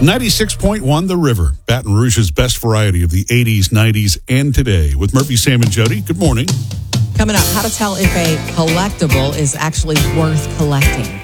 96.1 The River, Baton Rouge's best variety of the 80s, 90s, and today. With Murphy, Sam, and Jody. Good morning. Coming up, how to tell if a collectible is actually worth collecting.